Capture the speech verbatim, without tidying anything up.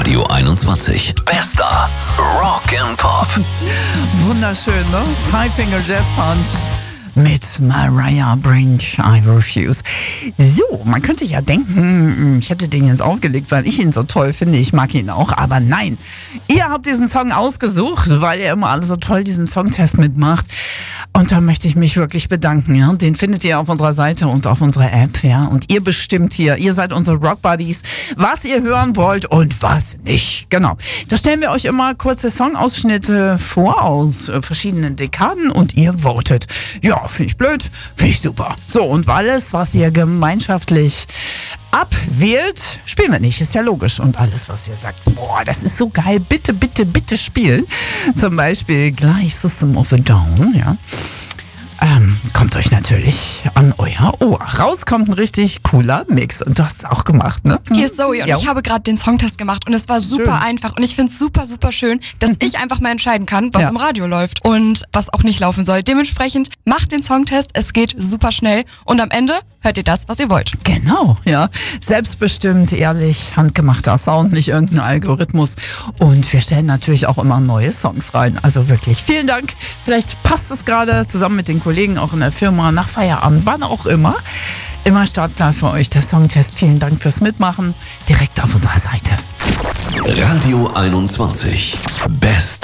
Radio einundzwanzig. Bester Rock and Pop. Wunderschön, ne? Five Finger Jazz Punch mit Mariah Brink, I Refuse. So, man könnte ja denken, ich hätte den jetzt aufgelegt, weil ich ihn so toll finde. Ich mag ihn auch, aber nein. Ihr habt diesen Song ausgesucht, weil ihr immer alle so toll diesen Songtest mitmacht. Und da möchte ich mich wirklich bedanken. Ja? Den findet ihr auf unserer Seite und auf unserer App. Ja? Und ihr bestimmt hier, ihr seid unsere Rock Buddies, was ihr hören wollt und was nicht. Genau. Da stellen wir euch immer kurze Songausschnitte vor aus äh, verschiedenen Dekaden und ihr votet. Ja, finde ich blöd, finde ich super. So, und alles, was ihr gemeinschaftlich abwählt, spielen wir nicht, ist ja logisch. Und alles, was ihr sagt, boah, das ist so geil, bitte, bitte, bitte spielen. Zum Beispiel gleich System of a Down, ja. Ähm, kommt euch natürlich an euer Ohr. Raus kommt ein richtig cooler Mix. Und du hast es auch gemacht, ne? Hier ist Zoe und Ja. ich habe gerade den Songtest gemacht und es war super Schön. einfach und ich finde es super, super schön, dass ich einfach mal entscheiden kann, was Ja. im Radio läuft und was auch nicht laufen soll. Dementsprechend macht den Songtest, es geht super schnell und am Ende hört ihr das, was ihr wollt. Genau, ja. Selbstbestimmt, ehrlich, handgemachter Sound, nicht irgendein Algorithmus. Und wir stellen natürlich auch immer neue Songs rein. Also wirklich, vielen Dank. Vielleicht passt es gerade zusammen mit den Kollegen auch in der Firma nach Feierabend, wann auch immer. Immer startklar für euch der Songtest. Vielen Dank fürs Mitmachen. Direkt auf unserer Seite. Radio einundzwanzig. Best